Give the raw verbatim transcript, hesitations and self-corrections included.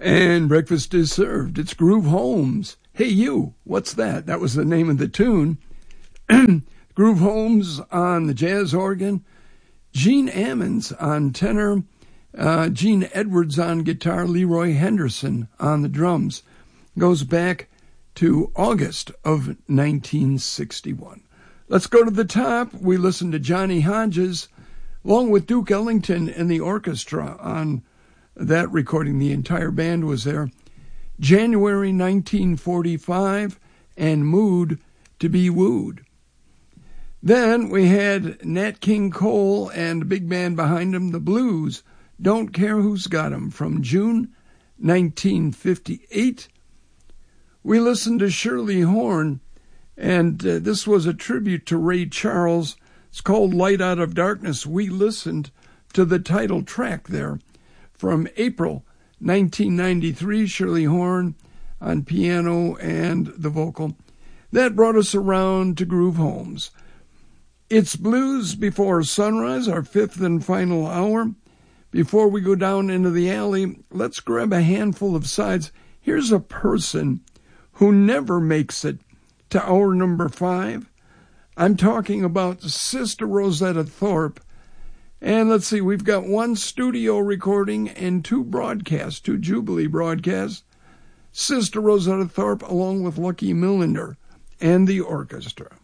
And breakfast is served. It's Groove Holmes. Hey, you, what's that? That was the name of the tune. Groove Holmes on the jazz organ. Gene Ammons on tenor. Uh, Gene Edwards on guitar. Leroy Henderson on the drums. Goes back to August of nineteen sixty-one. Let's go to the top. We listen to Johnny Hodges, along with Duke Ellington and the orchestra on that recording. The entire band was there. January nineteen forty-five, and Mood to Be Wooed. Then we had Nat King Cole and the big band behind him, the Blues, Don't Care Who's Got 'Em, from June nineteen fifty-eight. We listened to Shirley Horn, and uh, this was a tribute to Ray Charles. It's called Light Out of Darkness. We listened to the title track there from April nineteen ninety-three, Shirley Horn on piano and the vocal. That brought us around to Groove Holmes. It's Blues Before Sunrise, our fifth and final hour. Before we go down into the alley, let's grab a handful of sides. Here's a person who never makes it to hour number five. I'm talking about Sister Rosetta Tharpe. And let's see, we've got one studio recording and two broadcasts, two Jubilee broadcasts. Sister Rosetta Tharpe along with Lucky Millinder and the orchestra.